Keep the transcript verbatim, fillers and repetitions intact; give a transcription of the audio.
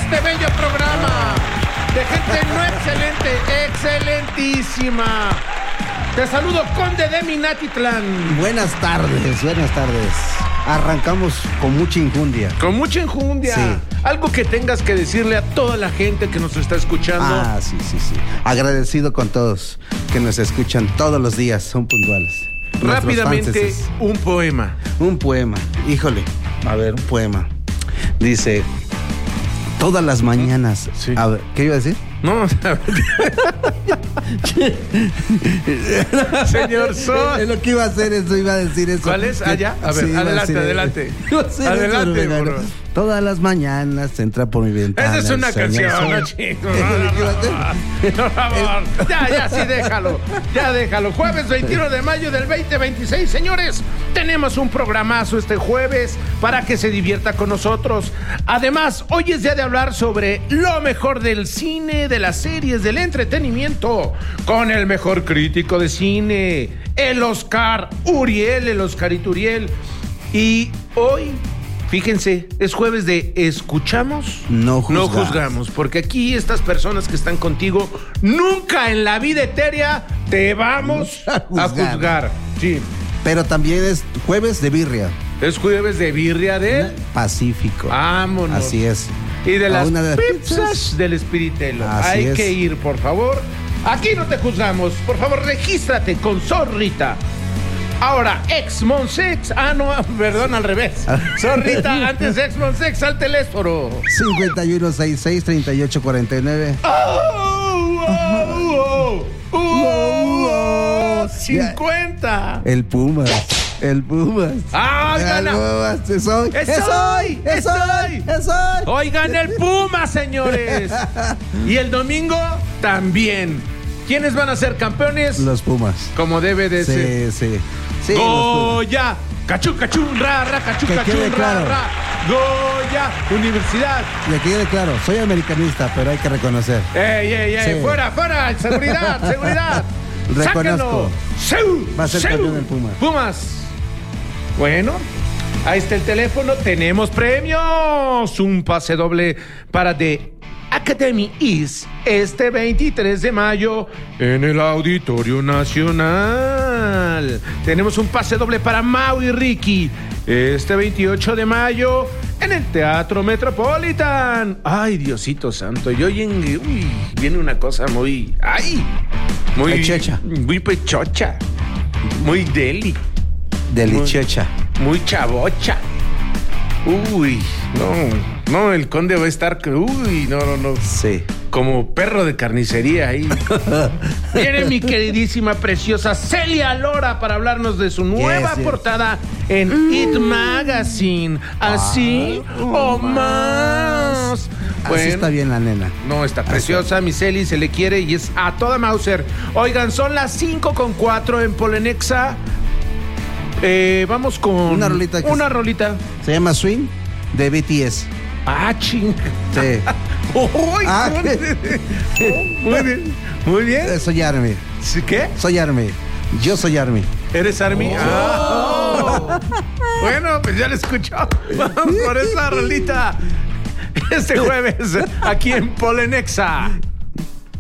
este bello programa de gente no excelente, excelentísima. Te saludo, Conde de Minatitlán. Buenas tardes, buenas tardes. Arrancamos con mucha injundia. Con mucha injundia. Sí. Algo que tengas que decirle a toda la gente que nos está escuchando. Ah, sí, sí, sí. Agradecido con todos que nos escuchan todos los días, son puntuales. Rápidamente, un poema. Un poema, híjole. A ver, un poema. Dice, todas las mañanas. Sí. A ver, ¿qué iba a decir? No, señor Sol. Es lo que iba a hacer eso, iba a decir eso. ¿Cuál es? Ah, ya. A ver, Sí, iba a adelante, decir- adelante. Iba a decir Adelante, eso, bro. Todas las mañanas entra por mi ventana. Esa es una el señor canción, Sol. no, chico. No, no, no, por favor. Ya, ya, sí, déjalo. Ya, déjalo. Jueves veintiuno de mayo del veinte veintiséis, señores. Tenemos un programazo este jueves para que se divierta con nosotros. Además, hoy es día de hablar sobre lo mejor del cine, de las series, del entretenimiento, con el mejor crítico de cine, el Oscar Uriel, el Oscarito Uriel. Y hoy, fíjense, es jueves de escuchamos, No juzgamos. no juzgamos, porque aquí estas personas que están contigo nunca en la vida etérea te vamos A a juzgar. juzgar. Sí, Pero también es jueves de birria. es jueves de birria de Pacífico. vámonos. Así es. Y de A las una de las pizzas pizzas. del Spiritelo. Así Hay es. que ir, por favor. Aquí no te juzgamos. Por favor, regístrate con Zorrita. Ahora, ex Monsex. Ah, no, perdón, al revés. Zorrita, antes ex Monsex al teléfono. cincuenta y uno sesenta y seis, treinta y ocho cuarenta y nueve. ¡Oh! ¡Oh! ¡Oh! ¡Oh! ¡cincuenta! El Pumas. El Pumas. ¡Ah, El gana! Pumas. Es hoy. ¡Es Es hoy! hoy. ¡Es Es hoy. hoy! Es hoy. Oigan, el Puma, señores. Y el domingo también. ¿Quiénes van a ser campeones? Los Pumas. Como debe de ser. Sí, sí. Sí, los Pumas. Goya, cachú, cachú, ra, ra, cachú, Que cachú, quede ra, claro. ra. Goya, Universidad. Y que quede claro, soy americanista, pero hay que reconocer. ¡Ey, ey, ey! Sí. ¡Fuera, fuera! ¡Seguridad, seguridad! Reconozco. ¡Sáquenlo! ¡Seu! Va a ser ¡Seu! campeón el Puma. Pumas. Bueno, ahí está el teléfono. Tenemos premios. Un pase doble para The Academy East este veintitrés de mayo en el Auditorio Nacional. Tenemos un pase doble para Mau y Ricky este veintiocho de mayo en el Teatro Metropolitan. Ay, Diosito santo. Y hoy en, uy, viene una cosa muy, ay, muy Pechocha. muy pechocha, muy deli, Delichocha. muy chavocha. Uy, no, no, el conde va a estar, uy, no, no, no, Sí. como perro de carnicería ahí. Viene mi queridísima, preciosa Celia Lora para hablarnos de su nueva yes. portada en It Magazine. Así o más. Así está bien la nena. No, está preciosa, mi Celi, se le quiere y es a toda Mauser. Oigan, son las cinco con cuatro en Polenexa. Eh, vamos con Una rolita que Una es- rolita. Se llama Swing de B T S. Ah, ching. Sí. Uy, Ah, conde. Muy bien, muy bien. Eh, Soy Army. ¿Sí, ¿Qué? Soy Army. Yo soy Army. ¿Eres Army? Ah. Bueno, pues ya lo escuchó. Vamos por esa rolita. Este jueves, aquí en Polenexa.